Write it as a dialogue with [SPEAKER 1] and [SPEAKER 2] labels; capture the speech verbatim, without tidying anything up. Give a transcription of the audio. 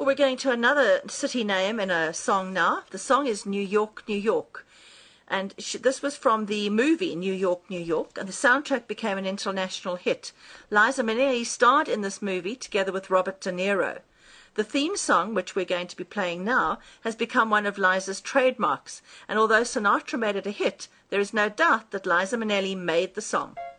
[SPEAKER 1] Well, we're going to another city name in a song now. The song is New York, New York. And she, this was from the movie New York, New York, and the soundtrack became an international hit. Liza Minnelli starred in this movie together with Robert De Niro. The theme song, which we're going to be playing now, has become one of Liza's trademarks, and although Sinatra made it a hit, there is no doubt that Liza Minnelli made the song.